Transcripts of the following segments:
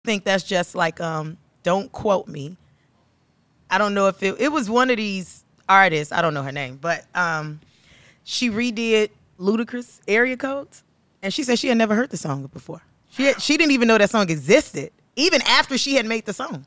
think that's just like, don't quote me. I don't know if it was one of these artists. I don't know her name, but she redid Ludacris Area Codes, and she said she had never heard the song before. She didn't even know that song existed, even after she had made the song.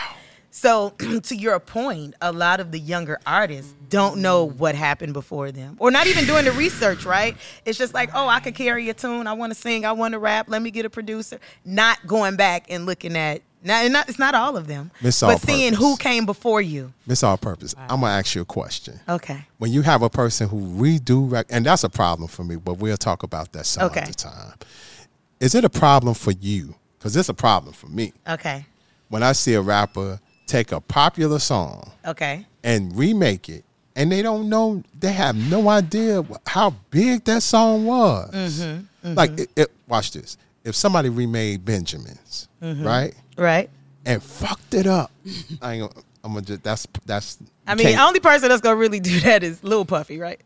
So to your point, a lot of the younger artists don't know what happened before them, or not even doing the research, right? It's just like, oh, I could carry a tune. I want to sing. I want to rap. Let me get a producer. Not going back and looking at, it's not all of them, but seeing who came before you. Miss All Purpose, I'm going to ask you a question. Okay. When you have a person who redo, and that's a problem for me, but we'll talk about that some other time. Is it a problem for you? Because it's a problem for me. Okay. When I see a rapper take a popular song and remake it, and they don't know, they have no idea how big that song was. Mm-hmm, mm-hmm. Like, watch this. If somebody remade Benjamin's, right? Right. And fucked it up, I'm gonna just, that's. I mean, the only person that's gonna really do that is Lil Puffy, right?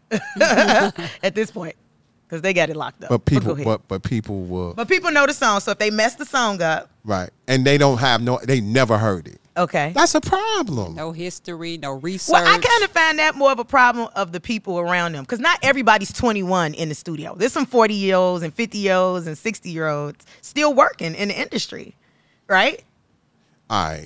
At this point. Because they got it locked up. But people will. But people know the song, so if they mess the song up. Right. And they they never heard it. Okay. That's a problem. No history, no research. Well, I kind of find that more of a problem of the people around them. Because not everybody's 21 in the studio. There's some 40-year-olds and 50-year-olds and 60-year-olds still working in the industry. Right? All right.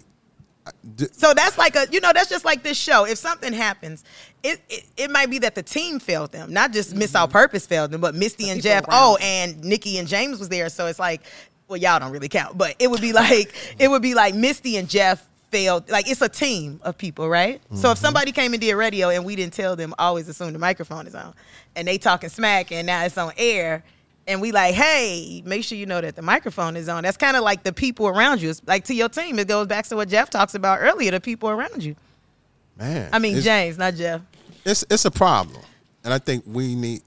So that's like that's just like this show. If something happens, it might be that the team failed them, not just Miss All Purpose failed them, but Misty and Jeff. Oh, and Nikki and James was there, so it's like, well, y'all don't really count, but it would be like Misty and Jeff failed. Like, it's a team of people, right? Mm-hmm. So if somebody came and did radio and we didn't tell them, always assume the microphone is on, and they talking smack, and now it's on air. And we like, hey, make sure you know that the microphone is on. That's kind of like the people around you. It's like to your team, it goes back to what Jeff talks about earlier, the people around you. Man. I mean, James, not Jeff. It's a problem. And I think we need,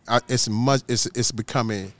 it's becoming,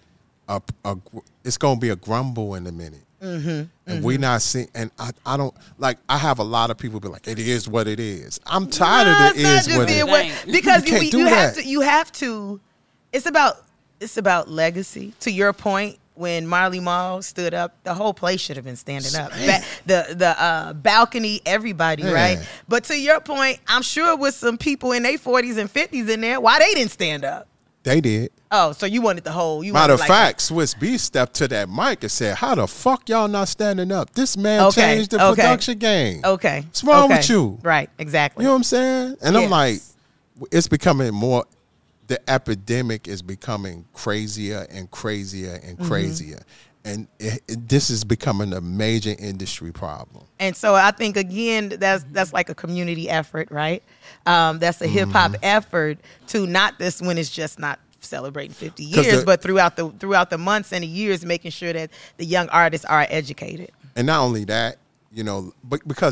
it's going to be a grumble in a minute. Mm-hmm, and we not seeing, and I don't, like, I have a lot of people be like, it is what it is. I'm tired of it is what it is. Because you have to, it's about legacy. To your point, when Marley Marl stood up, the whole place should have been standing up. The balcony, everybody, right? But to your point, I'm sure with some people in their 40s and 50s in there, why they didn't stand up? They did. Oh, so you wanted the whole... Matter of fact, Swiss Beats stepped to that mic and said, how the fuck y'all not standing up? This man changed the production game. Okay. What's wrong with you? Right, exactly. You know what I'm saying? And I'm like, it's becoming more... The epidemic is becoming crazier and crazier and crazier. And this is becoming a major industry problem. And so I think, again, that's like a community effort, right? That's a hip-hop effort to not this when it's just not celebrating 50 years, but throughout the months and the years, making sure that the young artists are educated. And not only that, but because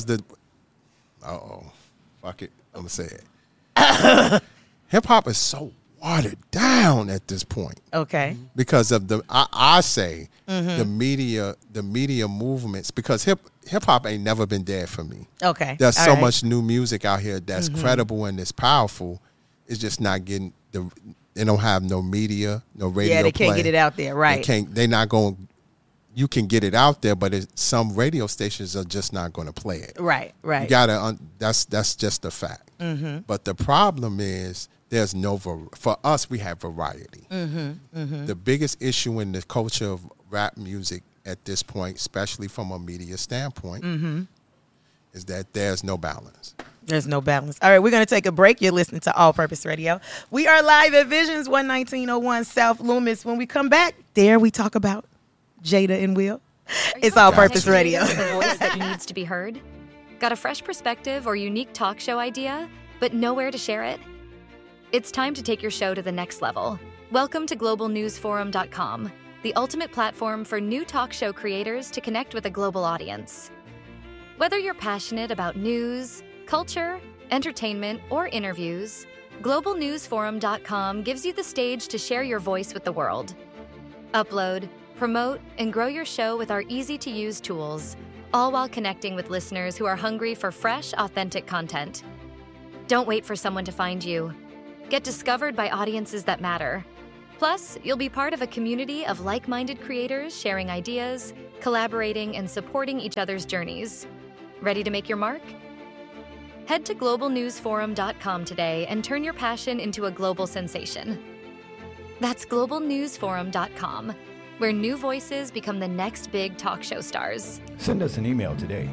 fuck it, I'm going to say it. Hip-hop is so watered down at this point. Okay. Because of the the media movements, because hip hop ain't never been dead for me. Okay. There's so much new music out here that's credible and it's powerful. It's just not getting they don't have no media, no radio. Yeah, they can't get it out there, right? They're not going. You can get it out there, but some radio stations are just not going to play it. Right. You gotta. That's just a fact. Mm-hmm. But the problem is, there's for us, we have variety. Mm-hmm, mm-hmm. The biggest issue in the culture of rap music at this point, especially from a media standpoint, is that there's no balance. There's no balance. All right, we're going to take a break. You're listening to All Purpose Radio. We are live at Visions 11901 South Loomis. When we come back, we talk about Jada and Will. It's All Purpose Radio. The voice that needs to be heard? Got a fresh perspective or unique talk show idea, but nowhere to share it? It's time to take your show to the next level. Welcome to globalnewsforum.com, the ultimate platform for new talk show creators to connect with a global audience. Whether you're passionate about news, culture, entertainment, or interviews, globalnewsforum.com gives you the stage to share your voice with the world. Upload, promote, and grow your show with our easy-to-use tools, all while connecting with listeners who are hungry for fresh, authentic content. Don't wait for someone to find you. Get discovered by audiences that matter. Plus, you'll be part of a community of like-minded creators sharing ideas, collaborating and supporting each other's journeys. Ready to make your mark? Head to globalnewsforum.com today and turn your passion into a global sensation. That's globalnewsforum.com, where new voices become the next big talk show stars. Send us an email today,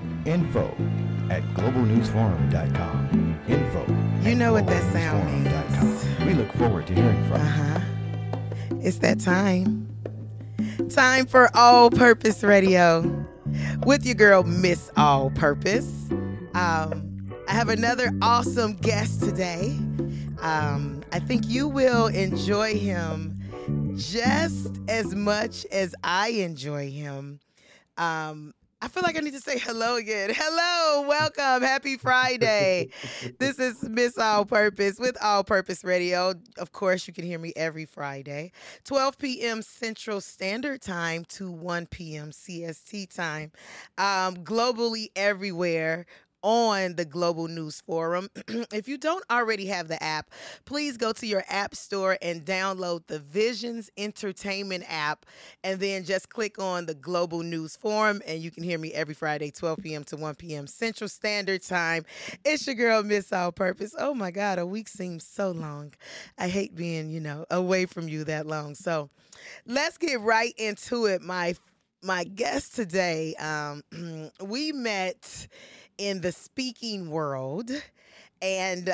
info@globalnewsforum.com. You know what that sound means. We look forward to hearing from you. It's that time. Time for All Purpose Radio with your girl, Miss All Purpose. I have another awesome guest today. I think you will enjoy him just as much as I enjoy him. I feel like I need to say hello again. Hello, welcome, happy Friday. This is Miss All Purpose with All Purpose Radio. Of course, you can hear me every Friday, 12 p.m. Central Standard Time to 1 p.m. CST time, globally everywhere on the Global News Forum. If you don't already have the app, please go to your app store and download the Visions Entertainment app, and then just click on the Global News Forum, and you can hear me every Friday, 12 p.m. to 1 p.m. Central Standard Time. It's your girl, Miss All Purpose. Oh my God, a week seems so long. I hate being, away from you that long. So let's get right into it. My guest today, we met in the speaking world, and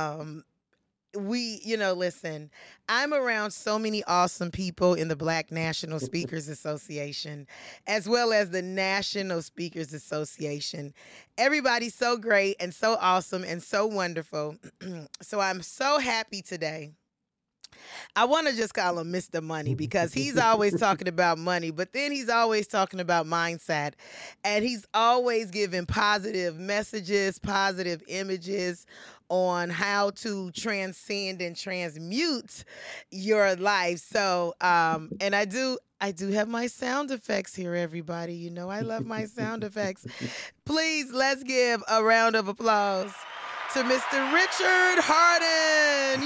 listen, I'm around so many awesome people in the Black National Speakers Association, as well as the National Speakers Association. Everybody's so great and so awesome and so wonderful. So I'm so happy today. I want to just call him Mr. Money, because he's always talking about money, but then he's always talking about mindset, and he's always giving positive messages, positive images on how to transcend and transmute your life. So, and I do have my sound effects here, everybody. I love my sound effects. Please, let's give a round of applause to Mr. Richard Harden.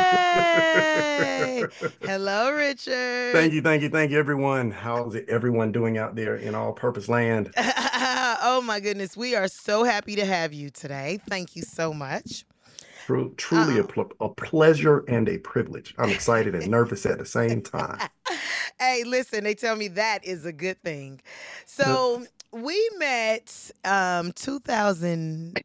Yay! Hello, Richard. Thank you, everyone. How's everyone doing out there in All Purpose Land? Oh, my goodness. We are so happy to have you today. Thank you so much. Truly a pleasure and a privilege. I'm excited and nervous at the same time. Hey, listen, they tell me that is a good thing. So we met 2018.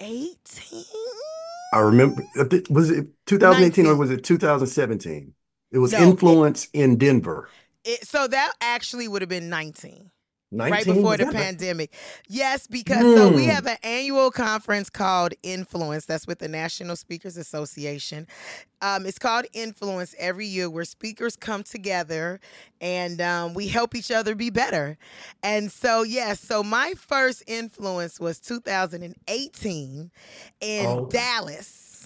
I remember, was it 2018 19. or was it 2017? It was No, Influence in Denver. So that actually would have been 19. 19? Right before the pandemic. Yes, because so we have an annual conference called Influence. That's with the National Speakers Association. It's called Influence every year, where speakers come together and we help each other be better. And so, yes, so my first Influence was 2018 in Dallas.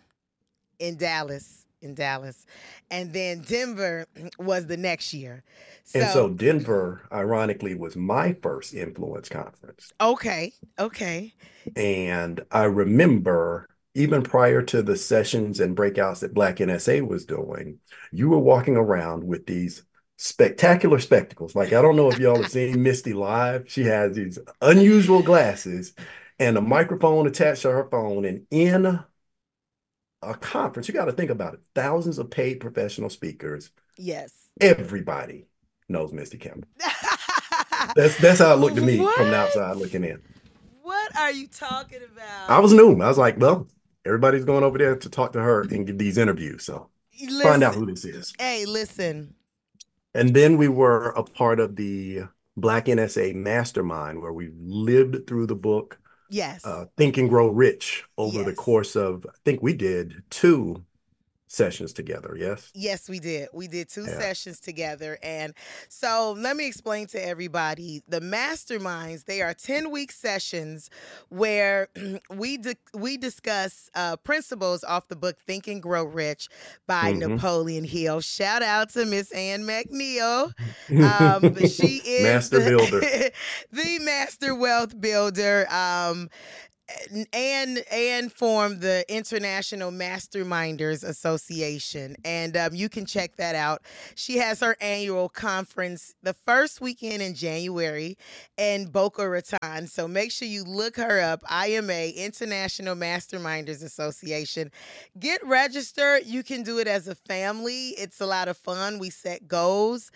And then Denver was the next year. So Denver, ironically, was my first Influence conference. Okay. And I remember, even prior to the sessions and breakouts that Black NSA was doing, you were walking around with these spectacular spectacles. Like, I don't know if y'all have seen Misty live. She has these unusual glasses and a microphone attached to her phone. And in a conference, you got to think about it, thousands of paid professional speakers. Yes. Everybody knows Misty Campbell. That's how it looked to me from the outside looking in. What are you talking about? I was new. I was like, well, everybody's going over there to talk to her and give these interviews. So find out who this is. Hey, listen. And then we were a part of the Black NSA Mastermind, where we lived through the book. Yes. Think and Grow Rich over the course of, I think we did 2 sessions together. Yes, we did 2 sessions together. And so let me explain to everybody, the masterminds, they are 10-week sessions where we discuss principles off the book Think and Grow Rich by Napoleon Hill. Shout out to Miss Ann McNeil. She is Master Builder. the Master Wealth Builder. and formed the International Masterminders Association, and you can check that out. She has her annual conference the first weekend in January in Boca Raton. So make sure you look her up. IMA, International Masterminders Association. Get registered. You can do it as a family. It's a lot of fun. We set goals,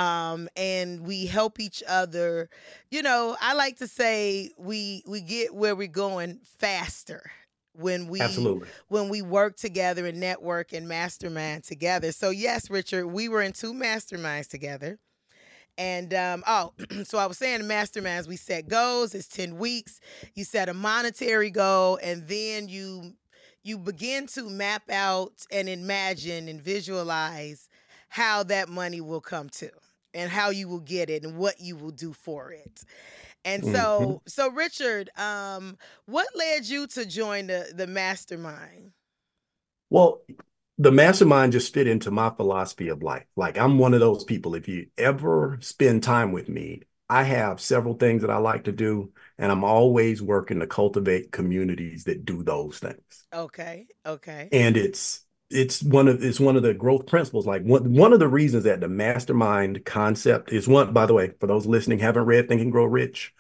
and we help each other. You know, I like to say we get where we're going faster Absolutely. when we work together and network and mastermind together. So yes, Richard, we were in 2 masterminds together. And so I was saying the masterminds, we set goals. It's 10 weeks. You set a monetary goal, and then you begin to map out and imagine and visualize how that money will come to, and how you will get it, and what you will do for it. And so Richard, what led you to join the mastermind? Well, the mastermind just fit into my philosophy of life. Like, I'm one of those people, if you ever spend time with me, I have several things that I like to do, and I'm always working to cultivate communities that do those things. Okay. And it's one of the growth principles. Like, one of the reasons that the mastermind concept is one, by the way, for those listening, haven't read Think and Grow Rich,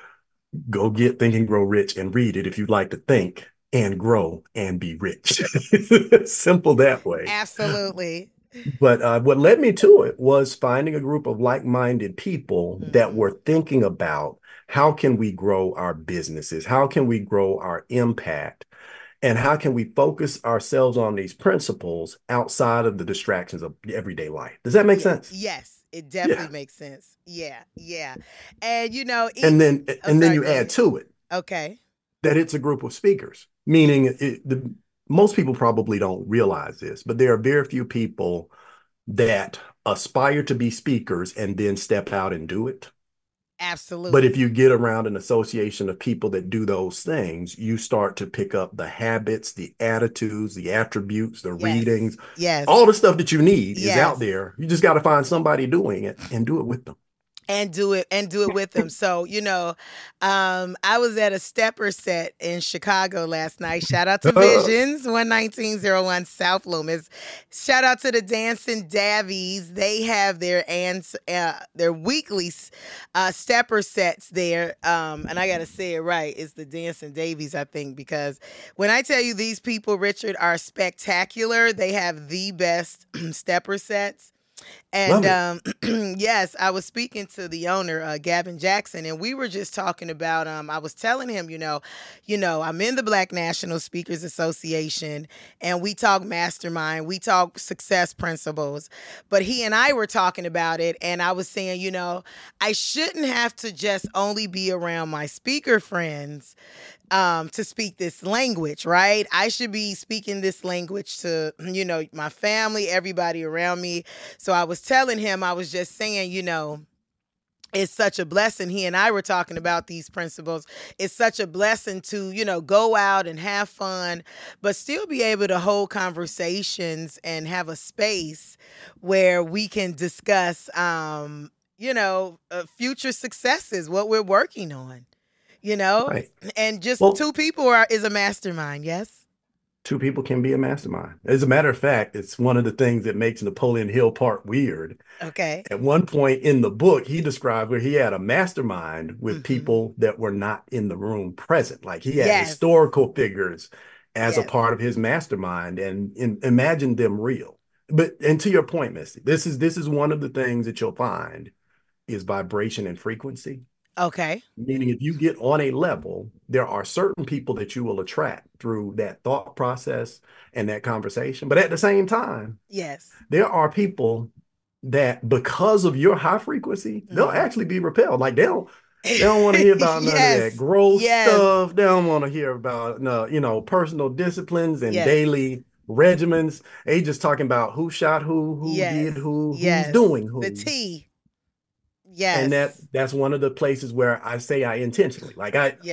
go get Think and Grow Rich and read it if you'd like to think and grow and be rich. Simple that way. Absolutely. But what led me to it was finding a group of like-minded people that were thinking about how can we grow our businesses? How can we grow our impact? And how can we focus ourselves on these principles outside of the distractions of everyday life? Does that make sense? Yes, it definitely makes sense. Yeah. And you know, and then you add to it, okay, that it's a group of speakers, meaning most people probably don't realize this, but there are very few people that aspire to be speakers and then step out and do it. Absolutely. But if you get around an association of people that do those things, you start to pick up the habits, the attitudes, the attributes, the readings. Yes. All the stuff that you need is out there. You just got to find somebody doing it and do it with them. And do it with them. So, you know, I was at a stepper set in Chicago last night. Shout out to Visions, 11901 South Loomis. Shout out to the Dancing Davies. They have their weekly stepper sets there. And I got to say it right. It's the Dancing Davies, I think, because when I tell you these people, Richard, are spectacular. They have the best stepper sets. And yes, I was speaking to the owner, Gavin Jackson, and we were just talking about, I was telling him, you know, I'm in the Black National Speakers Association, and we talk mastermind, we talk success principles, but he and I were talking about it, and I was saying, you know, I shouldn't have to just only be around my speaker friends to speak this language, right? I should be speaking this language to, you know, my family, everybody around me. So I was telling him, I was just saying, you know, it's such a blessing. He and I were talking about these principles. It's such a blessing to, you know, go out and have fun, but still be able to hold conversations and have a space where we can discuss, you know, future successes, what we're working on. You know, right. And just 2 people is a mastermind. Yes. 2 people can be a mastermind. As a matter of fact, it's one of the things that makes Napoleon Hill part weird. Okay. At one point in the book, he described where he had a mastermind with people that were not in the room present. Like, he had historical figures as a part of his mastermind, and imagine them real. And to your point, Misty, this is one of the things that you'll find is vibration and frequency. Okay. Meaning, if you get on a level, there are certain people that you will attract through that thought process and that conversation. But at the same time, there are people that, because of your high frequency, they'll actually be repelled. Like, they don't want to hear about none of that growth stuff. They don't want to hear about, you know, personal disciplines and daily regimens. They just talking about who shot who did who's doing who. The T. Yes. And that's one of the places where I say I intentionally, like,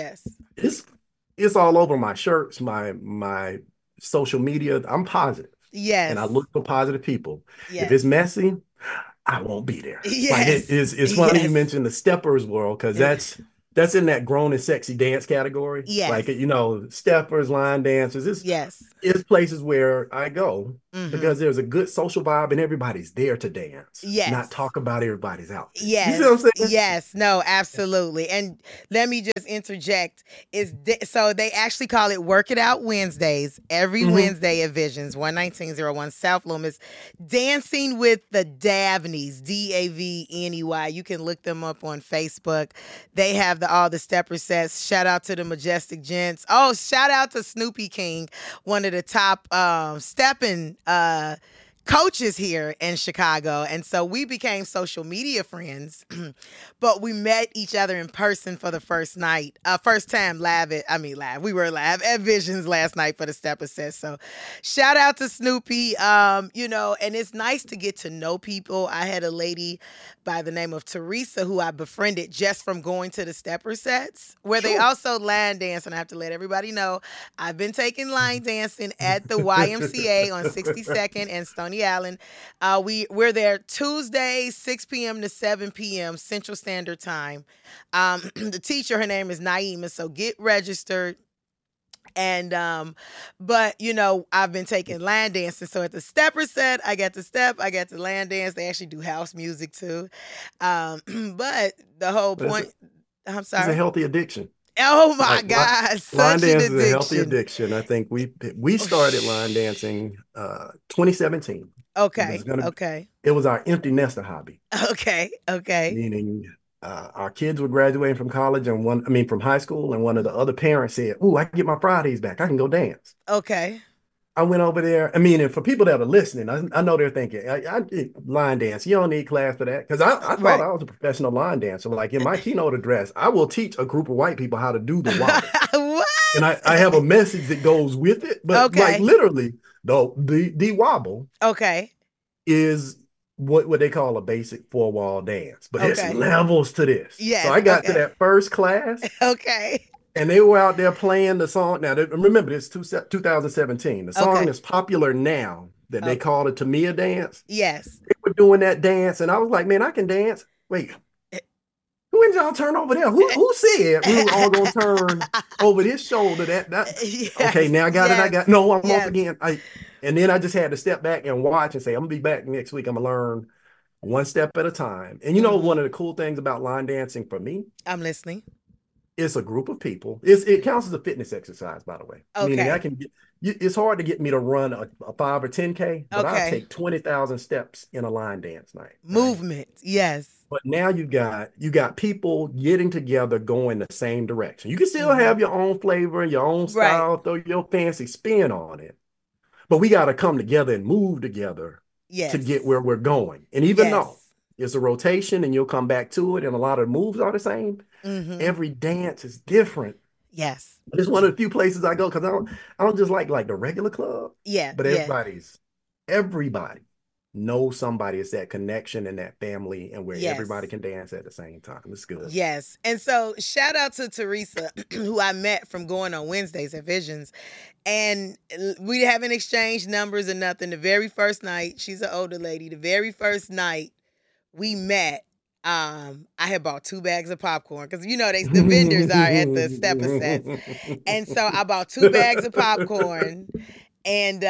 it's all over my shirts, my social media. I'm positive. Yes. And I look for positive people. Yes. If it's messy, I won't be there. Yes. Like, it's funny you mentioned the steppers world, because that's in that grown and sexy dance category. Yes. Like, steppers, line dancers. Yes. It's places where I go Mm-hmm. because there's a good social vibe and everybody's there to dance, not Yes. talk about everybody's outfit. You Yes. see what I'm saying? Yes. No, absolutely. And let me just interject. So they actually call it Work It Out Wednesdays every Wednesday at Visions, 11901 South Loomis. Dancing with the Davneys, Davney. You can look them up on Facebook. They have all the stepper sets. Shout out to the Majestic Gents. Oh, shout out to Snoopy King, one of the top stepping coaches here in Chicago. And so we became social media friends, but we met each other in person for the first time live. We were live at Visions last night for the Stepper set. So shout out to Snoopy. And it's nice to get to know people. I had a lady by the name of Teresa who I befriended just from going to the Stepper sets, where they also line dance. And I have to let everybody know, I've been taking line dancing at the YMCA on 62nd and Stony Island. We're there Tuesday, 6 p.m. to 7 p.m. Central Standard Time. The teacher, her name is Naima, so get registered. And but I've been taking line dancing. So at the Stepper set, I get to step, I get to line dance. They actually do house music too. But the whole point, I'm sorry. It's a healthy addiction. Oh my God, line such an dance addiction. is a healthy addiction. I think we started line dancing 2017. Okay. It was our empty nester hobby. Okay. Meaning our kids were graduating from college and from high school, and one of the other parents said, "Ooh, I can get my Fridays back. I can go dance." Okay. I went over there. And for people that are listening, I know they're thinking, I did line dance. You don't need class for that. Because I thought I was a professional line dancer. Like in my keynote address, I will teach a group of white people how to do the wobble. What? And I have a message that goes with it. But like literally, the wobble is what they call a basic four-wall dance. But it's levels to this. Yes, so I got to that first class. Okay. And they were out there playing the song. Now, remember, this is 2017. The song is popular now that they call the Tamia dance. Yes. They were doing that dance, and I was like, man, I can dance. Wait, who did y'all turn over there? Who said we were all going to turn over this shoulder? Yes, okay, now I got it. No, I'm off again. And then I just had to step back and watch and say, I'm going to be back next week. I'm going to learn one step at a time. And one of the cool things about line dancing for me? I'm listening. It's a group of people. It counts as a fitness exercise, by the way. Okay. Meaning it's hard to get me to run a 5 or 10K, but I'll take 20,000 steps in a line dance night. Movement, right? Yes. But now you got people getting together going the same direction. You can still have your own flavor and your own style, throw your fancy spin on it. But we got to come together and move together to get where we're going. And even though it's a rotation and you'll come back to it and a lot of moves are the same, every dance is different. Yes. It's one of the few places I go because I don't just like the regular club. Yeah. But everybody knows somebody. It's that connection and that family and where everybody can dance at the same time. It's good. Yes. And so shout out to Teresa, who I met from going on Wednesdays at Visions. And we haven't exchanged numbers or nothing. The very first night, she's an older lady. The very first night we met, I had bought 2 bags of popcorn because the vendors are at the Stepper sets. And so I bought 2 bags of popcorn, and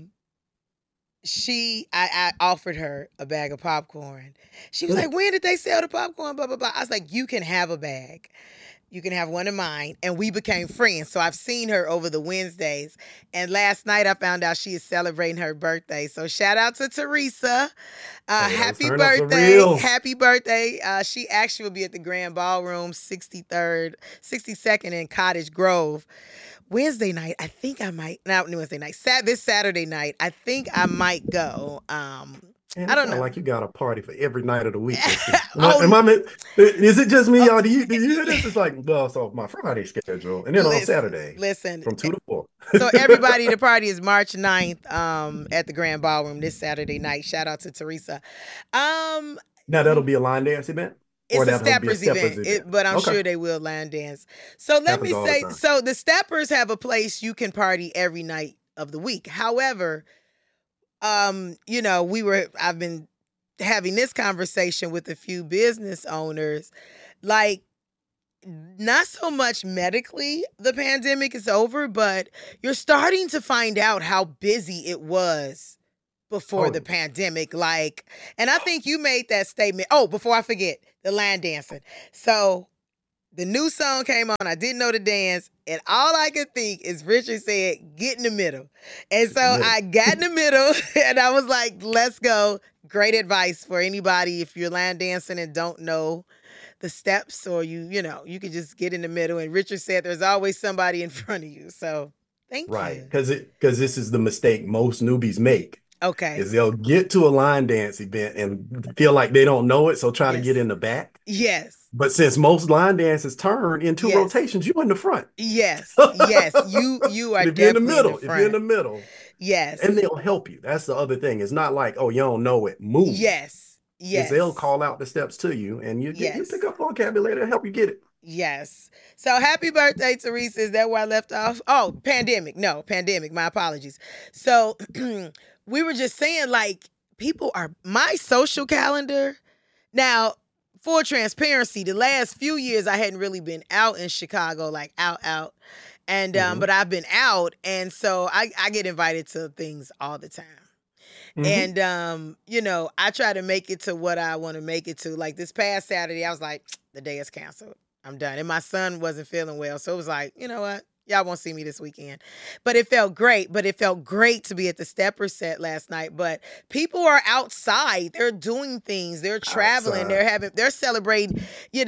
I offered her a bag of popcorn. She was like, when did they sell the popcorn? Blah, blah, blah. I was like, you can have a bag. You can have one of mine. And we became friends. So I've seen her over the Wednesdays. And last night I found out she is celebrating her birthday. So shout out to Teresa. Happy birthday. Happy birthday. She actually will be at the Grand Ballroom, 62nd and Cottage Grove. Wednesday night, I think I might, not Wednesday night, this Saturday night, I think I might go. Man, I don't know. Like you got a party for every night of the week. Is it just me, y'all? Do you hear this? It's like, well, so my Friday schedule. And then on Saturday, from 2 to 4. So everybody, the party is March 9th at the Grand Ballroom this Saturday night. Shout out to Teresa. Now that'll be a line dance event? It's a Steppers event, but I'm sure they will line dance. So let me say, so the Steppers have a place you can party every night of the week. However, I've been having this conversation with a few business owners. Like, not so much medically the pandemic is over, but you're starting to find out how busy it was before the pandemic. Like, and I think you made that statement. Oh, before I forget, the line dancing. So the new song came on. I didn't know the dance. And all I could think is Richard said, get in the middle. And so I got in the middle and I was like, let's go. Great advice for anybody if you're line dancing and don't know the steps, or you could just get in the middle. And Richard said there's always somebody in front of you. So thank you. Right. Because this is the mistake most newbies make. Okay. Is they'll get to a line dance event and feel like they don't know it, so try to get in the back. Yes. But since most line dances turn in two rotations, you're in the front. Yes. Yes. You are definitely in the middle. If you're in the middle. Yes. And they'll help you. That's the other thing. It's not like, oh, you don't know it. Move. Yes. Yes. They'll call out the steps to you, and you pick up vocabulary to help you get it. Yes. So happy birthday, Teresa. Is that where I left off? Oh, pandemic. No, pandemic. My apologies. So we were just saying, like, my social calendar. Now, full transparency, the last few years I hadn't really been out in Chicago, like out. And but I've been out, and so I get invited to things all the time. And, I try to make it to what I want to make it to. Like this past Saturday, I was like, the day is canceled. I'm done. And my son wasn't feeling well. So it was like, you know what? Y'all won't see me this weekend. But it felt great. But it felt great to be at the Stepper set last night. But people are outside. They're doing things. They're traveling. They're celebrating,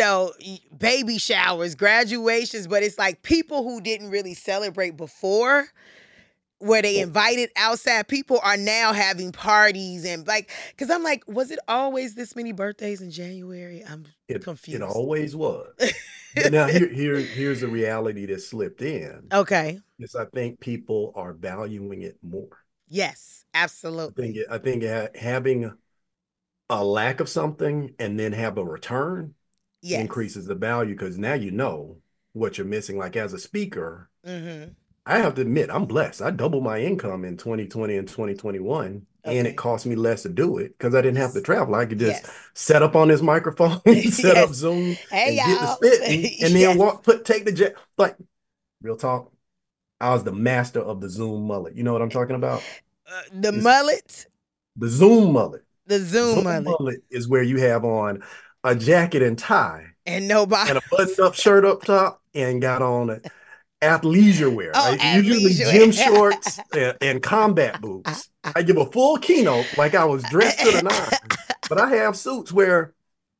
baby showers, graduations. But it's like people who didn't really celebrate before, where they invited outside people, are now having parties. And like, because I'm like, was it always this many birthdays in January? I'm confused. It always was. Now here's the reality that slipped in. Okay. Is I think people are valuing it more. Yes, absolutely. I think having a lack of something and then have a return increases the value, because now you know what you're missing. Like as a speaker, I have to admit, I'm blessed. I doubled my income in 2020 and 2021, and it cost me less to do it because I didn't have to travel. I could just set up on this microphone, set up Zoom, and get the spitting, and then take the jet. Like, real talk, I was the master of the Zoom mullet. You know what I'm talking about? Mullet? The Zoom mullet. The Zoom mullet is where you have on a jacket and tie. And nobody. And a button-up shirt up top, and got on athleisure wear. Usually gym shorts and combat boots. I give a full keynote like I was dressed to the nines. But I have suits where,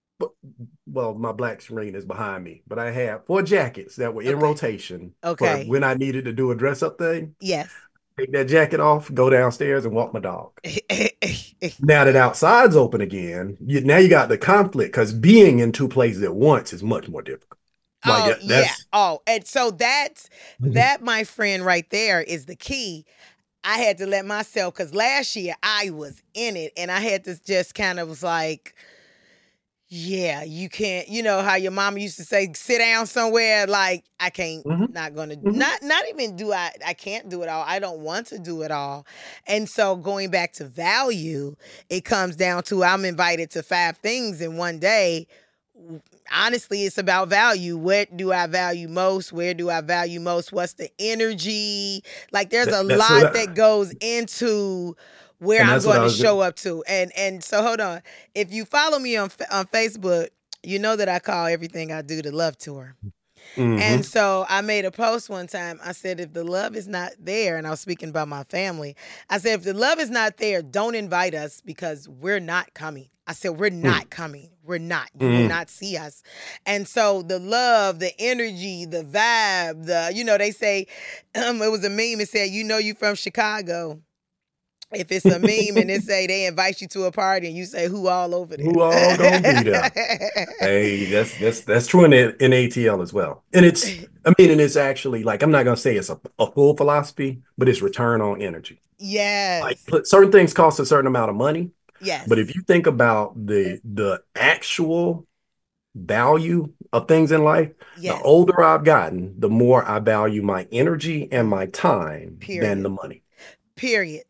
my black screen is behind me, but I have 4 jackets that were in rotation for when I needed to do a dress-up thing. Yes. Take that jacket off, go downstairs, and walk my dog. Now that outside's open again, now you got the conflict, because being in 2 places at once is much more difficult. And so that, my friend, right there is the key. I had to let myself, because last year I was in it, and I had to just kind of was like, you can't, how your mama used to say, sit down somewhere. Like, I can't, not going to, not even I can't do it all. I don't want to do it all. And so going back to value, it comes down to, I'm invited to 5 things in one day. Honestly, it's about value. What do I value most? Where do I value most? What's the energy? Like, there's a lot that goes into where I'm going to show up to. And so, hold on. If you follow me on Facebook, you know that I call everything I do the love tour. And so I made a post one time. I said, if the love is not there, and I was speaking about my family, I said, if the love is not there, don't invite us, because we're not coming. I said, we're not coming. We're not. You will not see us. And so the love, the energy, the vibe, they say, it was a meme. It said, you from Chicago. If it's a meme and it say they invite you to a party and you say, who all over there? Who all gonna be there? Hey, that's true in ATL as well. And it's actually, like, I'm not gonna say it's a full philosophy, but it's return on energy. Yes. Like, certain things cost a certain amount of money. Yes. But if you think about the actual value of things in life, the older I've gotten, the more I value my energy and my time than the money. Period.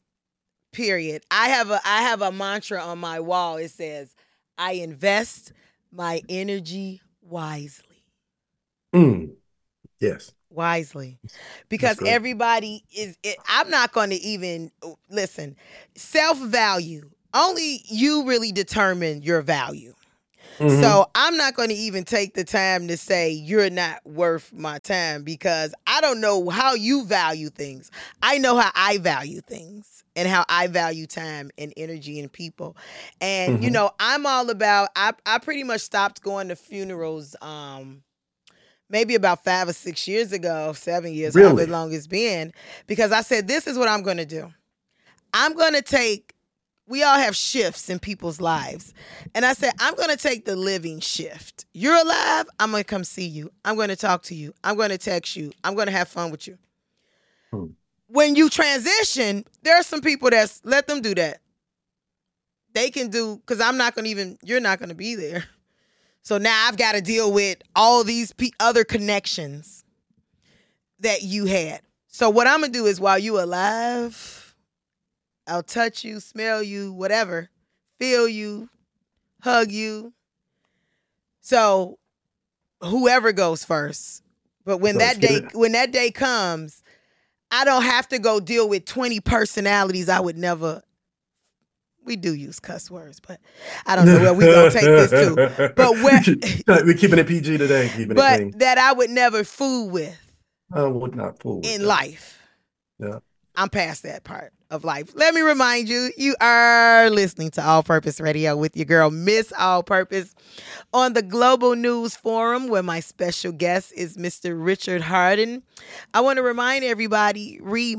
I have a mantra on my wall. It says, I invest my energy wisely. Mm, yes, wisely, that's because great. everybody I'm not going to even listen. Self value. Only you really determine your value. Hmm. So I'm not going to even take the time to say you're not worth my time because I don't know how you value things. I know how I value things and how I value time and energy and people. And Hmm. I'm all about I pretty much stopped going to funerals maybe about 5 or 6 years ago, 7 years, however Really? long it's been, because I said this is what I'm going to do. I'm going to take we all have shifts in people's lives. And I said, I'm going to take the living shift. You're alive. I'm going to come see you. I'm going to talk to you. I'm going to text you. I'm going to have fun with you. Hmm. When you transition, there are some people that's let them do that. They can do, because I'm not going to even, you're not going to be there. So now I've got to deal with all these other connections that you had. So what I'm going to do is while you alive, I'll touch you, smell you, whatever, feel you, hug you. So whoever goes first. But when Let's that get day it. when that day comes, I don't have to go deal with 20 personalities I would never. We do use cuss words, but I don't know where we gonna take this to. But where We're keeping it PG today, keeping it but clean. that I would never fool with I would not fool with in that. life. Yeah. I'm past that part of life. Let me remind you, you are listening to All Purpose Radio with your girl, Miss All Purpose, on the Global News Forum, where my special guest is Mr. Richard Hardin. I want to remind everybody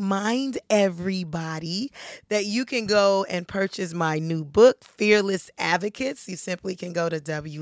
that you can go and purchase my new book, Fearless Advocates. You simply can go to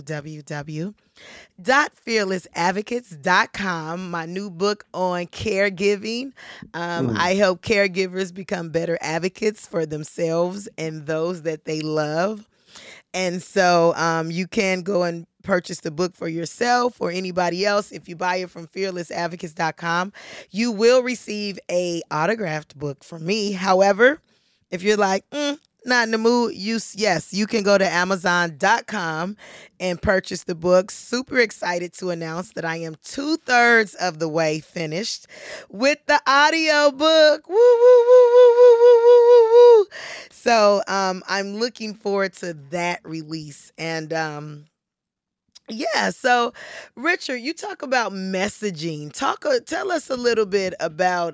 www.fearlessadvocates.com, my new book on caregiving. I help caregivers become better advocates for themselves and those that they love. And so you can go and purchase the book for yourself or anybody else. If you buy it from fearlessadvocates.com, you will receive a autographed book from me. However, if you're like, not in the mood, you can go to amazon.com and purchase the book. Super excited to announce that I am 2/3 of the way finished with the audio book. Woo, woo, woo, woo, woo, woo, woo, woo, woo. So I'm looking forward to that release. And so Richard, you talk about messaging. Tell us a little bit about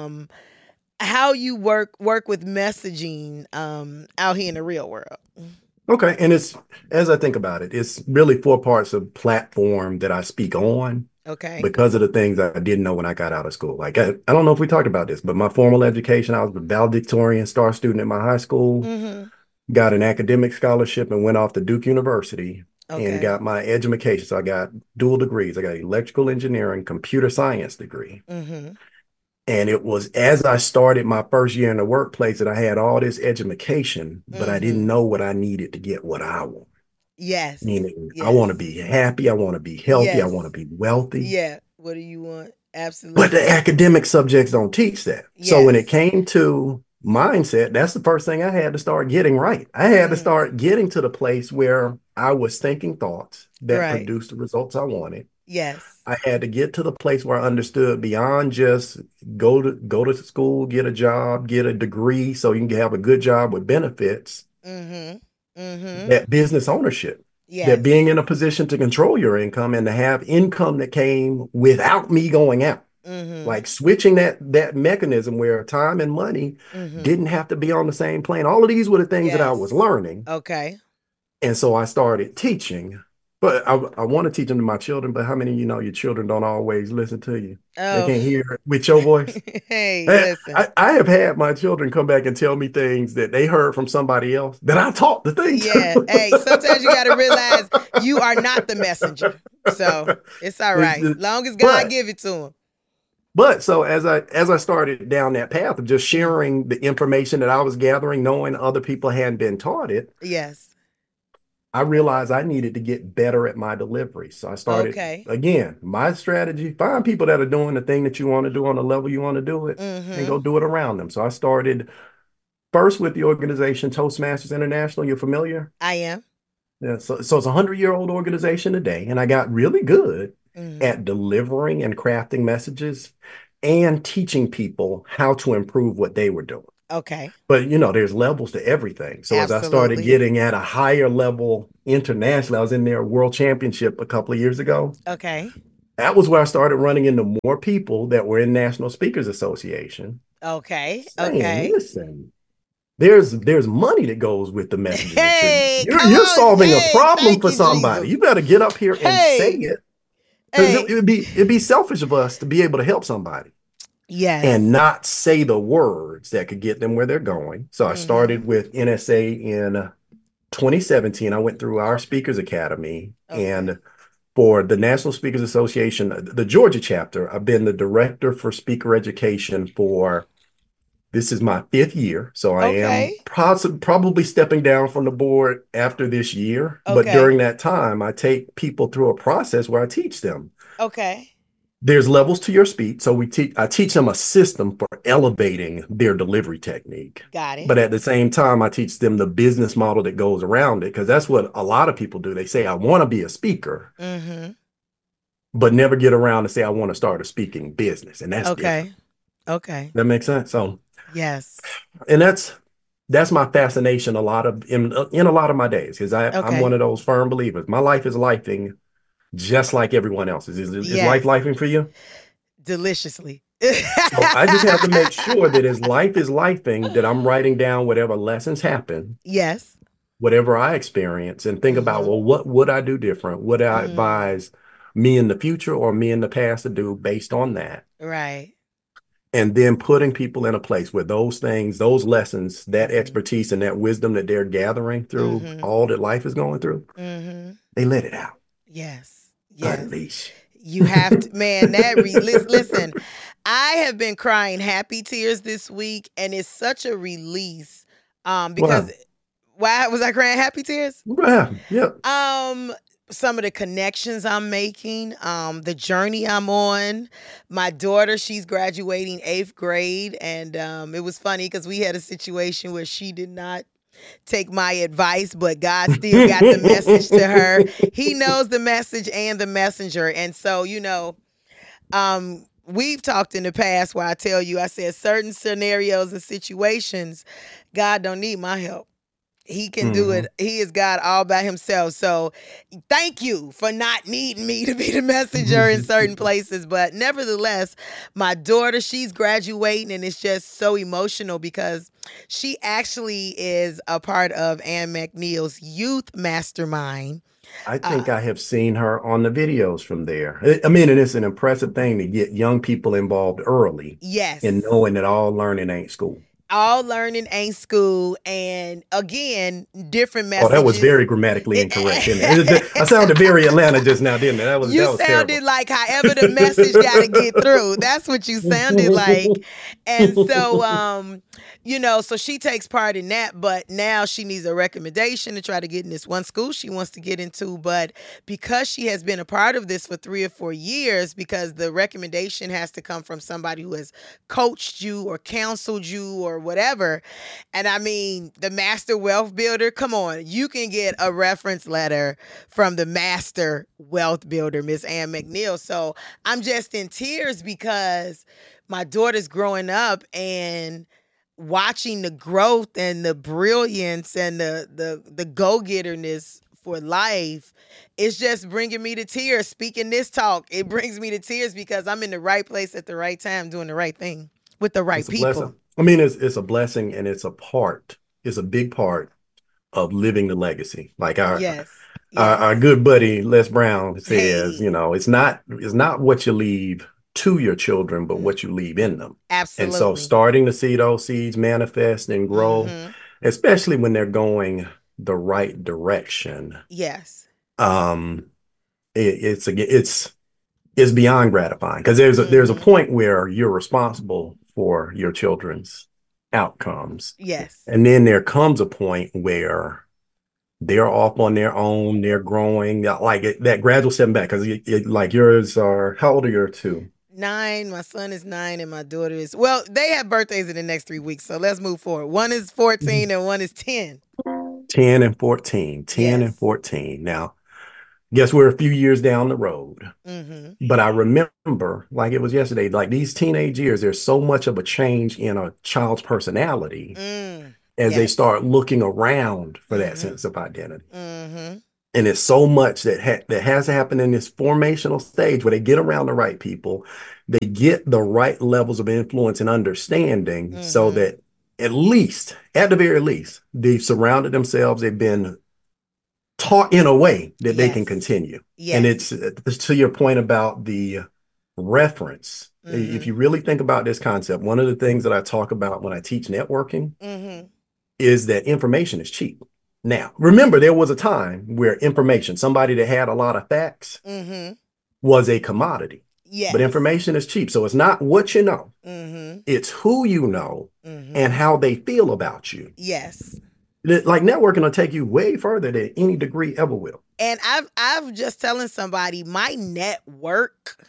how you work with messaging out here in the real world. Okay. And it's, as I think about it, it's really four parts of platform that I speak on Okay. because of the things I didn't know when I got out of school. Like, I don't know if we talked about this, but my formal education, I was a valedictorian star student at my high school, Mm-hmm. got an academic scholarship and went off to Duke University and Okay. got my education. So I got dual degrees. I got electrical engineering, computer science degree. Mm-hmm. And it was as I started my first year in the workplace that I had all this education, but I didn't Mm-hmm. know what I needed to get what I want. Yes. Meaning, I Yes. want to be happy, I want to be healthy, I Yes. want to be wealthy. Yeah. What do you want? But Absolutely. the academic subjects don't teach that. So when it Yes. came to mindset, that's the first thing I had to start getting right. I had to start getting to the place where I was thinking thoughts that Right. produced the results I wanted. Yes. I had to get to the place where I understood beyond just go to school, get a job, get a degree so you can have a good job with benefits, Mm-hmm. Mm-hmm. that business ownership, that Yes. being in a position to control your income and to have income that came without me going out. Mm-hmm. Like switching that mechanism where time and money Mm-hmm. didn't have to be on the same plane. All of these were the things that I was Yes. learning. Okay. And so I started teaching. But I want to teach them to my children, but how many of you know your children don't always listen to you? They Oh. can't hear it with your voice. Hey, I, listen. I have had my children come back and tell me things that they heard from somebody else that I taught the thing Yeah. to. Hey, sometimes you got to realize you are not the messenger. So it's all right. It's- Long as God but give it to him. But so as I started down that path of just sharing the information that I was gathering, knowing other people hadn't been taught it, Yes. I realized I needed to get better at my delivery. So I started Okay. again, my strategy, find people that are doing the thing that you want to do on the level you want to do it and go Mm-hmm. do it around them. So I started first with the organization Toastmasters International. You're familiar? I am. Yeah, so it's a 100-year-old organization today, and I got really good at delivering and crafting messages and teaching people how to improve what they were doing. Okay. But there's levels to everything. So as I started Absolutely. getting at a higher level internationally, I was in their world championship a couple of years ago. Okay. That was where I started running into more people that were in National Speakers Association. Okay. Saying, Okay. listen, there's money that goes with the messaging. Hey, you're come you're on, solving hey, a problem thank for you, somebody. Jesus. You better get up here and say Hey. it. Because Hey. it'd be selfish of us to be able to help somebody Yes. and not say the words that could get them where they're going. So I started with NSA in 2017. I went through our Speakers Academy, and for the National Speakers Association, the Georgia chapter, I've been the director for speaker education for, this is my 5th year. So I am probably stepping down from the board after this year. But during that time, I take people through a process where I teach them. Okay. There's levels to your speech. So I teach them a system for elevating their delivery technique. Got it. But at the same time, I teach them the business model that goes around it, because that's what a lot of people do. They say, I want to be a speaker, but never get around to say, I want to start a speaking business. And that's different. Okay. That makes sense. So yes. And that's my fascination a lot of in a lot of my days, because I'm one of those firm believers. My life is lifing just like everyone else's. Is life lifing for you? Deliciously. So I just have to make sure that as life is lifing, that I'm writing down whatever lessons happen. Yes. Whatever I experience, and think about, well, what would I do different? Would I advise me in the future or me in the past to do based on that? Right. And then putting people in a place where those things, those lessons, that expertise and that wisdom that they're gathering through all that life is going through, they let it out. Yes. Unleash. You have to, man, listen, I have been crying happy tears this week, and it's such a release. Because why was I crying happy tears? Yeah. Some of the connections I'm making, the journey I'm on. My daughter, she's graduating 8th grade, and it was funny because we had a situation where she did not take my advice, but God still got the message to her. He knows the message and the messenger. And so, we've talked in the past where I tell you, I said certain scenarios and situations, God don't need my help. He can do it. He is God all by himself. So thank you for not needing me to be the messenger in certain places. But nevertheless, my daughter, she's graduating, and it's just so emotional because she actually is a part of Ann McNeil's youth mastermind. I think I have seen her on the videos from there. I mean, and it's an impressive thing to get young people involved early. Yes. And knowing that all learning ain't school. All learning ain't school, and again, different messages. Oh, that was very grammatically incorrect, didn't it? I sounded very Atlanta just now, didn't it? That was sounded terrible. like however the message got to get through. That's what you sounded like. And so, so she takes part in that, but now she needs a recommendation to try to get in this one school she wants to get into. But because she has been a part of this for 3 or 4 years, because the recommendation has to come from somebody who has coached you or counseled you or whatever. And I mean, the Master Wealth Builder, come on, you can get a reference letter from the Master Wealth Builder, Miss Ann McNeil. So I'm just in tears because my daughter's growing up and watching the growth and the brilliance and the go-getterness for life. It's just bringing me to tears. Speaking this talk, it brings me to tears because I'm in the right place at the right time, doing the right thing with the right people. Blessing. I mean, it's a blessing, and it's a big part of living the legacy. Like our good buddy Les Brown says, it's not what you leave to your children, but what you leave in them. Absolutely. And so starting to see those seeds manifest and grow, especially when they're going the right direction. Yes. It's beyond gratifying, because there's a point where you're responsible for your children's outcomes. Yes. And then there comes a point where they're off on their own, they're growing, like that gradual step back, because like yours are, how old are your two? 9. My son is 9 and my daughter is, well, they have birthdays in the next 3 weeks. So let's move forward. One is 14 and one is 10. 10 and 14. 10 and 14. Now, Guess we're a few years down the road. Mm-hmm. But I remember, like it was yesterday, like these teenage years, there's so much of a change in a child's personality as they Yes. start looking around for that Mm-hmm. sense of identity. Mm-hmm. And it's so much that has to happen in this formational stage where they get around the right people, they get the right levels of influence and understanding so that at least, at the very least, they've surrounded themselves, they've been taught in a way that they can Yes. continue. Yes. And it's to your point about the reference. If you really think about this concept, one of the things that I talk about when I teach networking is that information is cheap. Now, remember, there was a time where information, somebody that had a lot of facts, was a commodity. Yes. But information is cheap. So it's not what you know, it's who you know and how they feel about you. Yes. Like networking will take you way further than any degree ever will. And I've just telling somebody my network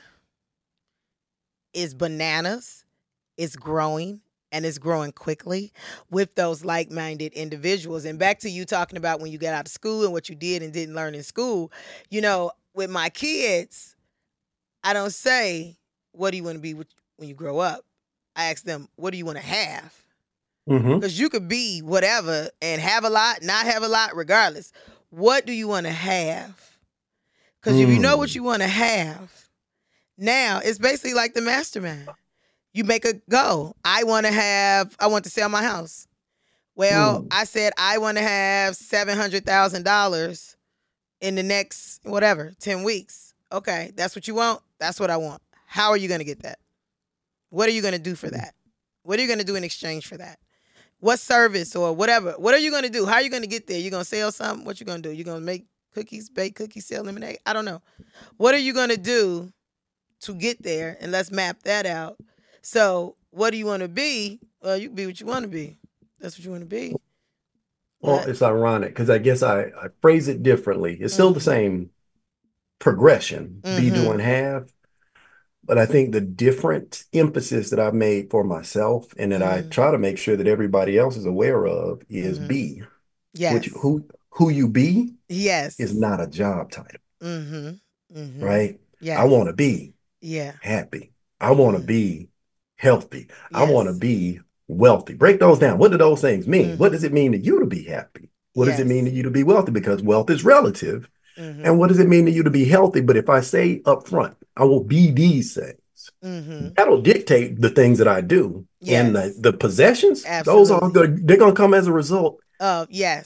is bananas. It's growing. And it's growing quickly with those like-minded individuals. And back to you talking about when you got out of school and what you did and didn't learn in school. You know, with my kids, I don't say, what do you want to be when you grow up? I ask them, what do you want to have? Because you could be whatever and have a lot, not have a lot, regardless. What do you want to have? Because if you know what you want to have, now it's basically like the mastermind. You make a goal. I want to sell my house. Well, I said I want to have $700,000 in the next, 10 weeks. Okay, that's what you want. That's what I want. How are you going to get that? What are you going to do for that? What are you going to do in exchange for that? What service or whatever? What are you going to do? How are you going to get there? You going to sell something? What you going to do? You going to make cookies, bake cookies, sell lemonade? I don't know. What are you going to do to get there? And let's map that out. So what do you want to be? Well, you can be what you want to be. That's what you want to be. Well, it's ironic because I guess I phrase it differently. It's still the same progression, be, do, and have. But I think the different emphasis that I've made for myself and that I try to make sure that everybody else is aware of is be. Yes. Which, who you be yes. is not a job title. Right? Yes. I want to be happy. I want to be healthy. Yes. I want to be wealthy. Break those down. What do those things mean? What does it mean to you to be happy? What does it mean to you to be wealthy? Because wealth is relative. And what does it mean to you to be healthy? But if I say up front, I will be these things, that'll dictate the things that I do. And the possessions, those are good. They're going to come as a result of you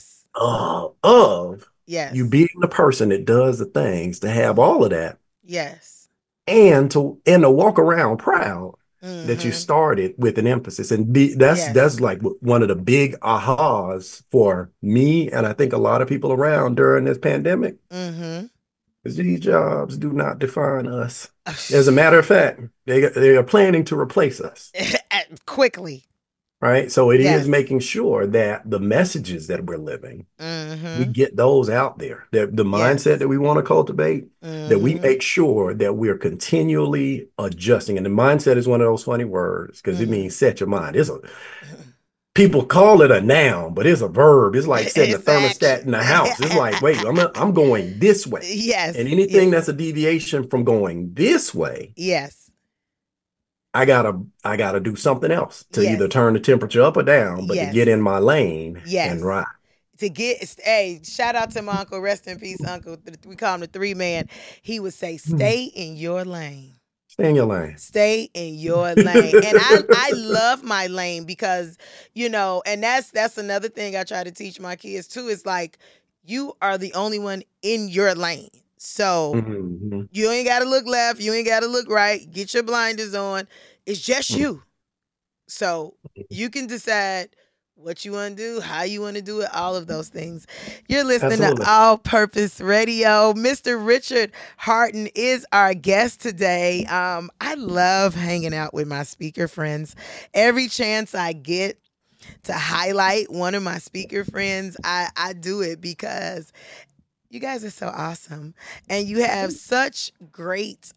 being the person that does the things to have all of that. Yes. And to walk around proud that you started with an emphasis. And that's like one of the big ahas for me, and I think a lot of people around during this pandemic. Because these jobs do not define us. As a matter of fact, they are planning to replace us quickly. Right. So it is making sure that the messages that we're living, we get those out there, that the mindset that we want to cultivate, that we make sure that we're continually adjusting. And the mindset is one of those funny words because it means set your mind. People call it a noun, but it's a verb. It's like setting a thermostat in the house. It's like, wait, I'm going this way. Yes. And anything that's a deviation from going this way. Yes. I gotta do something else to either turn the temperature up or down, but to get in my lane and ride. Shout out to my uncle, rest in peace, uncle. We call him the 3-man. He would say, stay in your lane. Stay in your lane. Stay in your lane. And I love my lane because, and that's another thing I try to teach my kids too, is like, you are the only one in your lane. So you ain't got to look left. You ain't got to look right. Get your blinders on. It's just you. So you can decide what you want to do, how you want to do it, all of those things. You're listening to All Purpose Radio. Mr. Richard Harton is our guest today. I love hanging out with my speaker friends. Every chance I get to highlight one of my speaker friends, I do it because you guys are so awesome. And you have such great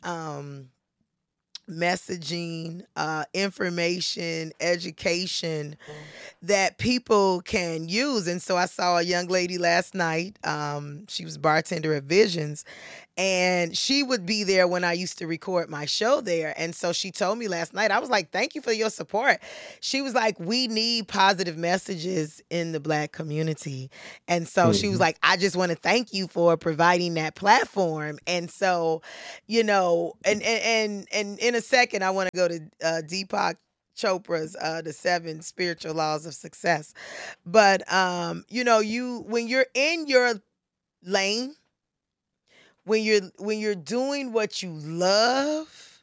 messaging, information, education that people can use. And so I saw a young lady last night. She was bartender at Visions, and she would be there when I used to record my show there. And so she told me last night, I was like, thank you for your support. She was like, we need positive messages in the Black community. And so she was like, I just want to thank you for providing that platform. And so, you know, and in a second, I want to go to Deepak Chopra's The 7 Spiritual Laws of Success. But you know, when you're in your lane, when you're doing what you love,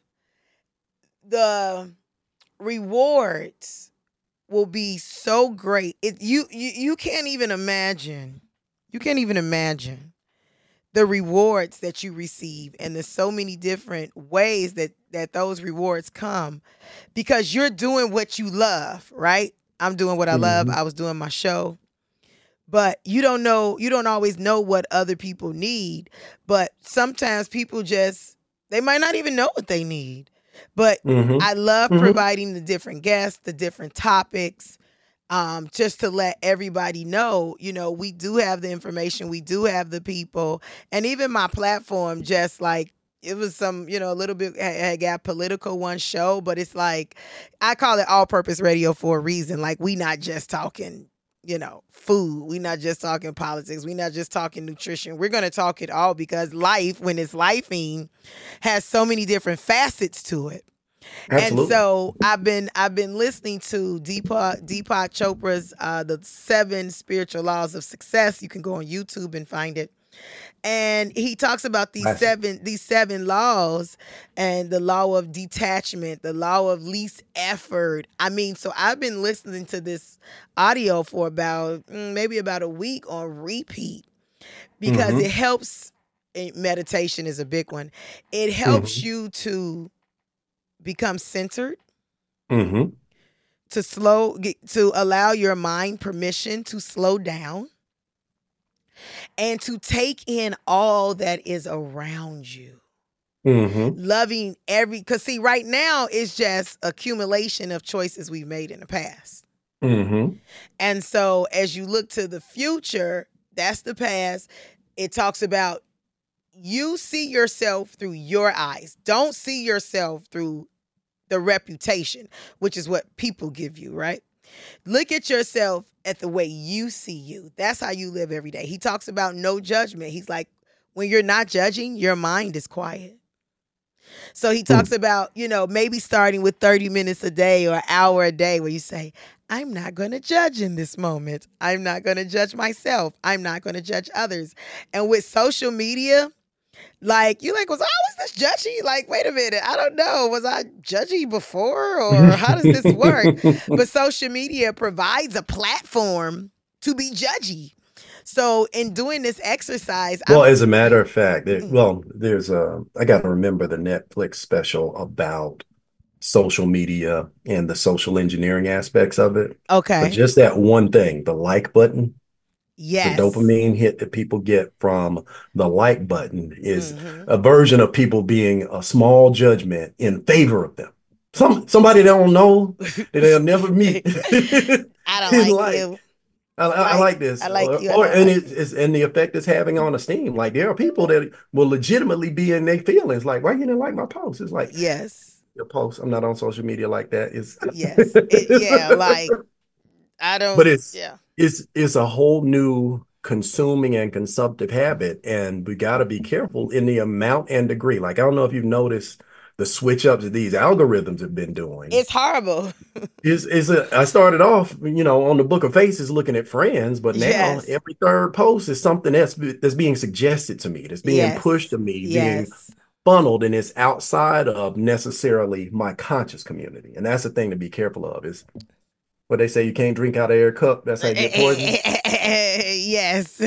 the rewards will be so great. You can't even imagine. You can't even imagine the rewards that you receive, and there's so many different ways that those rewards come because you're doing what you love, right? I'm doing what I love. I was doing my show. But you don't always know what other people need. But sometimes people they might not even know what they need. But I love providing the different guests, the different topics, just to let everybody know, you know, we do have the information, we do have the people. And even my platform, just like, it was some, you know, a little bit, I got political one show, but it's like, I call it all-purpose radio for a reason. Like, we not just talking, you know, food. We're not just talking politics. We're not just talking nutrition. We're going to talk it all because life, when it's lifing, has so many different facets to it. Absolutely. And so I've been listening to Deepak Chopra's The 7 Spiritual Laws of Success. You can go on YouTube and find it. And he talks about these seven laws, and the law of detachment, the law of least effort. I mean, so I've been listening to this audio for maybe about a week on repeat because it helps. Meditation is a big one. It helps you to become centered, to allow your mind permission to slow down, and to take in all that is around you. Loving because see, right now it's just accumulation of choices we've made in the past. And so as you look to the future, that's the past. It talks about you see yourself through your eyes. Don't see yourself through the reputation, which is what people give you, right? Look at yourself at the way you see you. That's how you live every day. He talks about no judgment. He's like, when you're not judging, your mind is quiet. So he talks about, you know, maybe starting with 30 minutes a day or an hour a day where you say, I'm not going to judge in this moment. I'm not going to judge myself. I'm not going to judge others. And with social media, like, you're like, was I always this judgy? Like, wait a minute, I don't know. Was I judgy before, or how does this work? But social media provides a platform to be judgy. So in doing this exercise, well, as a matter of fact, there's I got to remember the Netflix special about social media and the social engineering aspects of it. Okay. But just that one thing, the like button. Yes. The dopamine hit that people get from the like button is a version of people being a small judgment in favor of them. Somebody they don't know, that they'll never meet. I don't like you. I like this. I like you. And the effect it's having on esteem. Like, there are people that will legitimately be in their feelings. Like, why you didn't like my post? It's like, yes, your post. I'm not on social media like that. Yes. Like, I don't. But it's a whole new consuming and consumptive habit, and we got to be careful in the amount and degree. Like, I don't know if you've noticed the switch ups that these algorithms have been doing. It's horrible. I started off, you know, on the Book of Faces looking at friends, but now every third post is something that's being suggested to me, that's being pushed to me, being funneled, and it's outside of necessarily my conscious community. And that's the thing to be careful of, is what they say, you can't drink out of their cup. That's how you get poisoned. Yes.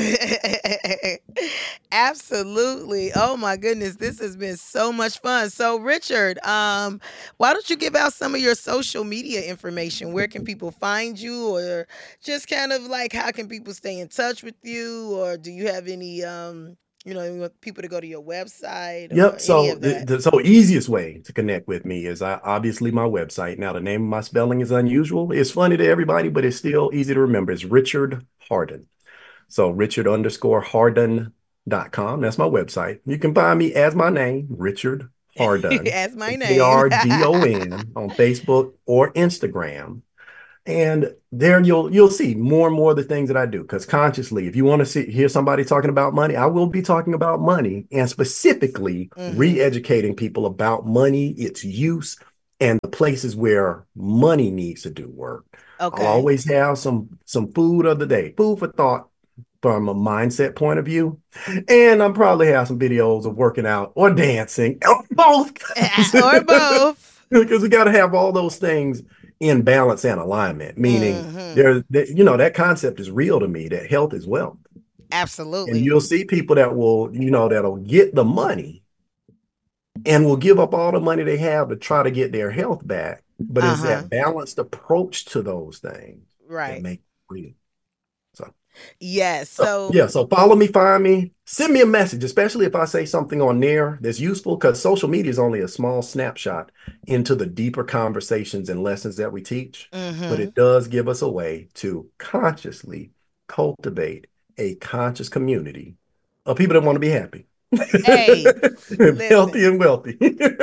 Absolutely. Oh my goodness. This has been so much fun. So Richard, why don't you give out some of your social media information? Where can people find you, or just kind of like, how can people stay in touch with you? Or do you have any You know, you want people to go to your website or Yep. any So of that. the easiest way to connect with me is obviously my website. Now the name of my spelling is unusual. It's funny to everybody, but it's still easy to remember. It's Richard Harden. So Richard_Harden.com. That's my website. You can find me as my name, Richard Hardon. As my name. Hardon on Facebook or Instagram. And there you'll see more and more of the things that I do. Because consciously, if you want to hear somebody talking about money, I will be talking about money and specifically re-educating people about money, its use, and the places where money needs to do work. Okay. I'll always have some food of the day, food for thought from a mindset point of view. And I'll probably have some videos of working out or dancing, or both. Or both. Because we got to have all those things in balance and alignment, meaning that concept is real to me, that health is wealth. Absolutely. And you'll see people that that'll get the money and will give up all the money they have to try to get their health back. But it's that balanced approach to those things that make it real. Yes. So so follow me, find me, send me a message, especially if I say something on there that's useful, because social media is only a small snapshot into the deeper conversations and lessons that we teach. But it does give us a way to consciously cultivate a conscious community of people that want to be happy. Hey, healthy and wealthy.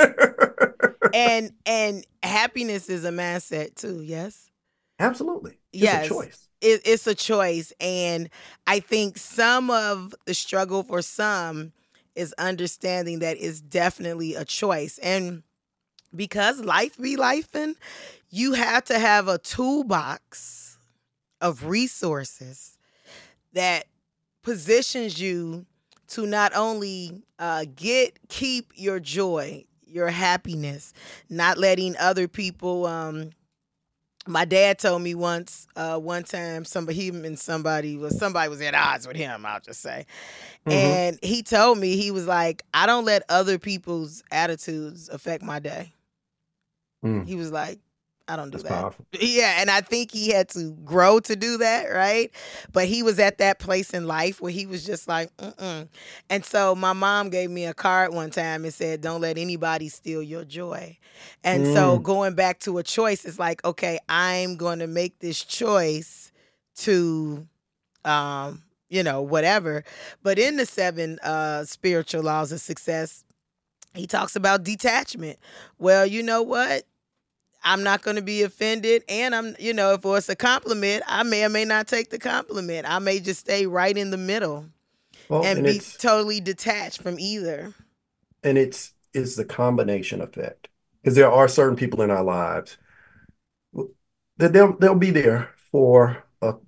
and happiness is a mindset too, yes? Absolutely. Yes. It's a choice. It's a choice. And I think some of the struggle for some is understanding that it's definitely a choice. And because life be lifing, you have to have a toolbox of resources that positions you to not only keep your joy, your happiness, not letting other people my dad told me one time somebody was at odds with him, I'll just say. And he told me, he was like, I don't let other people's attitudes affect my day. He was like, I don't do that. Powerful. Yeah, and I think he had to grow to do that, right? But he was at that place in life where he was just like, And so my mom gave me a card one time and said, don't let anybody steal your joy. And so going back to a choice, it's like, okay, I'm going to make this choice to, whatever. But in the 7 spiritual laws of success, he talks about detachment. Well, you know what? I'm not going to be offended. And if it's a compliment, I may or may not take the compliment. I may just stay right in the middle and be totally detached from either. And it's the combination effect. Because there are certain people in our lives that they'll be there for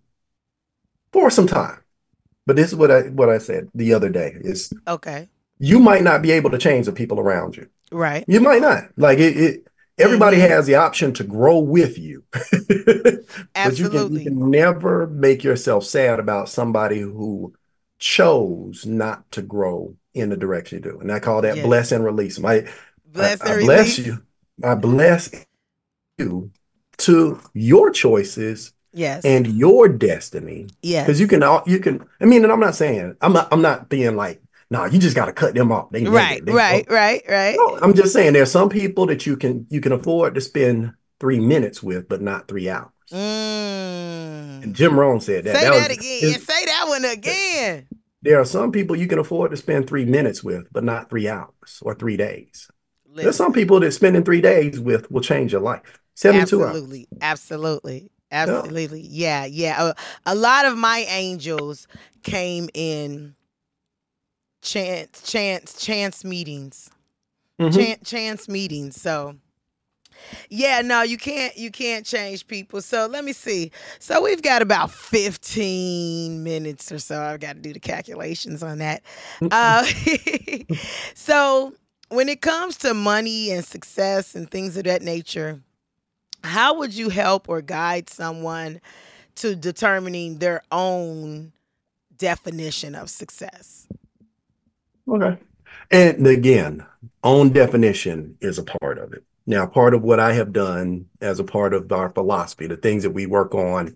some time. But this is what I said the other day is, okay, you might not be able to change the people around you. Right. You might not. Like everybody has the option to grow with you. Absolutely. But you can never make yourself sad about somebody who chose not to grow in the direction you do. And I call that bless and release. I bless you. I bless you to your choices. Yes. And your destiny. Yes. Because you can, and I'm not saying, I'm not being like, no, you just got to cut them off. Right. No, I'm just saying there's some people that you can afford to spend 3 minutes with, but not 3 hours. And Jim Rohn said that. Say that again. Say that one again. There are some people you can afford to spend 3 minutes with, but not 3 hours or 3 days. There's some people that spending 3 days with will change your life. 72 hours. Absolutely. Yeah. A lot of my angels came in chance meetings. Chance meetings. So yeah, no, you can't change people. So let me see. So we've got about 15 minutes or so. I've got to do the calculations on that. So when it comes to money and success and things of that nature, how would you help or guide someone to determining their own definition of success? Okay. And again, own definition is a part of it. Now, part of what I have done as a part of our philosophy, the things that we work on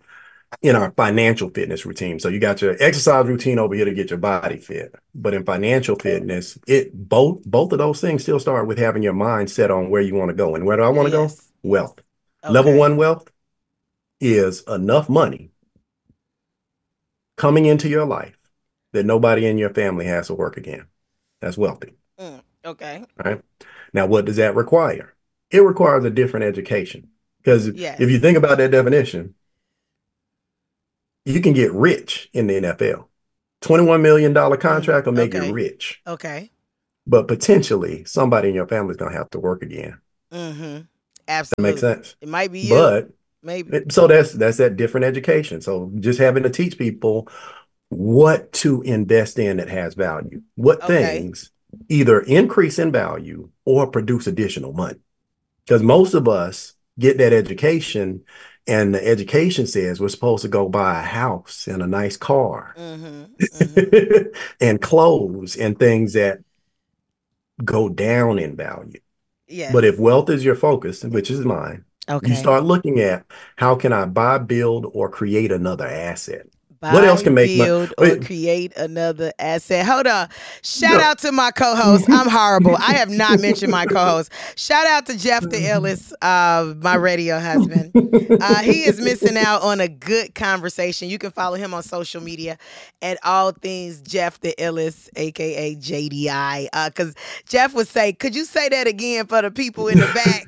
in our financial fitness routine. So you got your exercise routine over here to get your body fit. But in financial fitness, both of those things still start with having your mind set on where you want to go. And where do I want to go? Yes. Wealth. Okay. Level one wealth is enough money coming into your life that nobody in your family has to work again. That's wealthy. Okay. Right? Now, what does that require? It requires a different education. Because Yes. if you think about that definition, you can get rich in the NFL. $21 million contract will make you rich. Okay. But potentially somebody in your family is going to have to work again. Mm-hmm. Absolutely. That makes sense. It might be you. But maybe. So that's that different education. So just having to teach people what to invest in that has value. What things either increase in value or produce additional money. Because most of us get that education, and the education says we're supposed to go buy a house and a nice car and clothes and things that go down in value. Yes. But if wealth is your focus, which is mine, you start looking at how can I buy, build, or create another asset. What else can make build or create another asset? Hold on. Shout out to my co-host. I'm horrible. I have not mentioned my co-host. Shout out to Jeff the Illis, my radio husband. He is missing out on a good conversation. You can follow him on social media at all things Jeff the Illis, aka JDI. Because Jeff would say, "Could you say that again for the people in the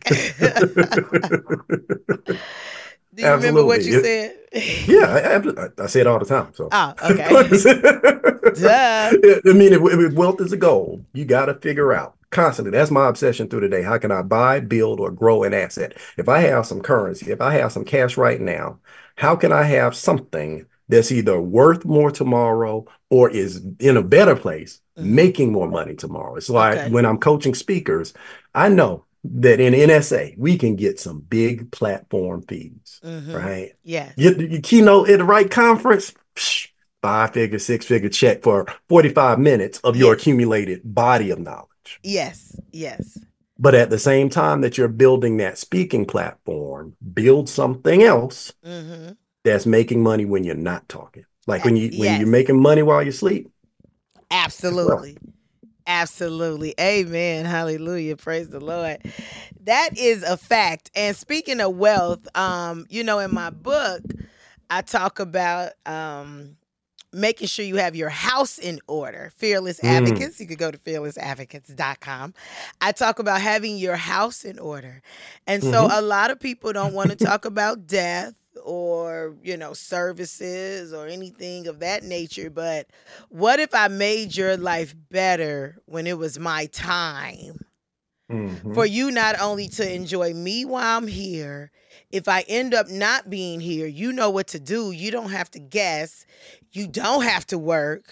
back?" Do you remember what you said? Yeah, I say it all the time. So. Oh, okay. Duh. I mean, if wealth is a goal, you got to figure out constantly. That's my obsession through the day. How can I buy, build, or grow an asset? If I have some currency, if I have some cash right now, how can I have something that's either worth more tomorrow or is in a better place, making more money tomorrow? It's like when I'm coaching speakers, I know that in NSA, we can get some big platform fees, right? Yeah. You keynote at the right conference, 5-figure, 6-figure check for 45 minutes of your accumulated body of knowledge. Yes, yes. But at the same time that you're building that speaking platform, build something else that's making money when you're not talking. Like when you're making money while you sleep. Absolutely. Absolutely. Amen. Hallelujah. Praise the Lord. That is a fact. And speaking of wealth, in my book, I talk about making sure you have your house in order. Fearless Advocates. You could go to fearlessadvocates.com. I talk about having your house in order. And so a lot of people don't want to talk about death or, services or anything of that nature. But what if I made your life better when it was my time? For you not only to enjoy me while I'm here, if I end up not being here, you know what to do. You don't have to guess. You don't have to work.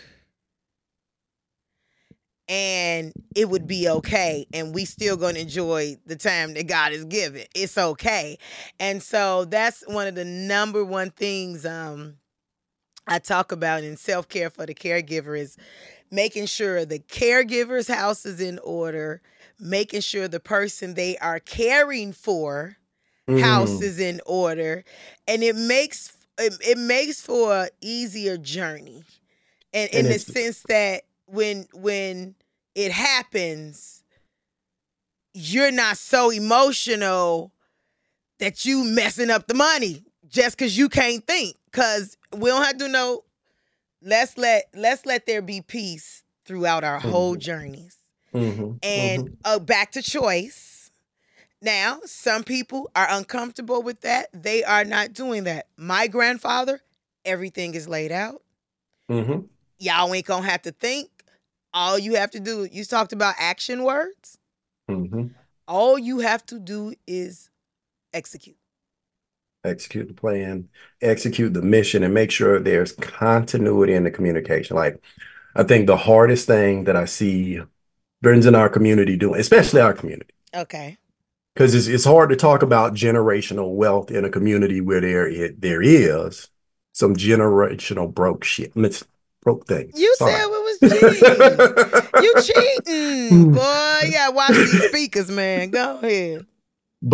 And it would be okay. And we still going to enjoy the time that God has given. It's okay. And so that's one of the number one things I talk about in self-care for the caregiver is making sure the caregiver's house is in order, making sure the person they are caring for house is in order. And it makes for an easier journey. And in the sense that when it happens, you're not so emotional that you messing up the money just because you can't think. Because we don't have to know. Let's let there be peace throughout our whole journeys. And back to choice. Now, some people are uncomfortable with that. They are not doing that. My grandfather, everything is laid out. Y'all ain't gonna have to think. All you have to do, you talked about action words. All you have to do is execute. Execute the plan, execute the mission, and make sure there's continuity in the communication. Like, I think the hardest thing that I see friends in our community doing, especially our community. Okay. Because it's hard to talk about generational wealth in a community where there is some generational broke shit. Broke things. You said it was cheating. You cheating. Boy, you gotta watch these speakers, man. Go ahead. But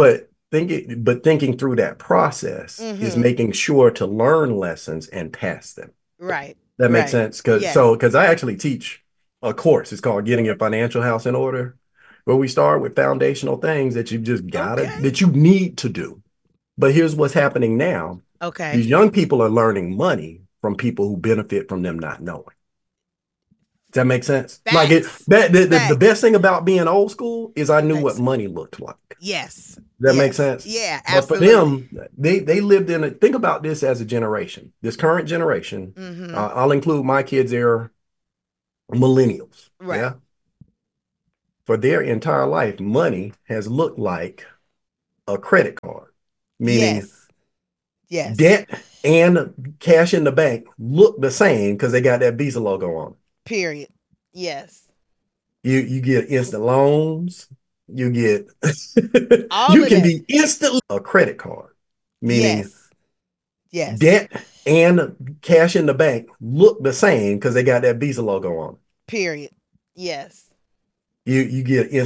thinking through that process is Mm-hmm. making sure to learn lessons and pass them. Right. That makes Right. sense. Yes. Because I actually teach a course. It's called Getting Your Financial House in Order, where we start with foundational things that Okay. that you need to do. But here's what's happening now. Okay. These young people are learning money from people who benefit from them not knowing. Does that make sense? Facts. Like the Facts. best thing about being old school is I knew what Facts. money looked like. Yes. Does that make Yes. sense? Yeah, But for absolutely. them, they lived in a, think about this as a generation. This current generation, Mm-hmm. I'll include my kids, they're millennials. Right. Yeah. For their entire life, money has looked like a credit card, meaning Yes. Yes. debt and cash in the bank look the same because they got that Visa logo on. Period. Yes. You get instant loans. You get All you of can that. be instantly a credit card, meaning Yes. Yes. debt and cash in the bank look the same because they got that Visa logo on. Period. Yes. You get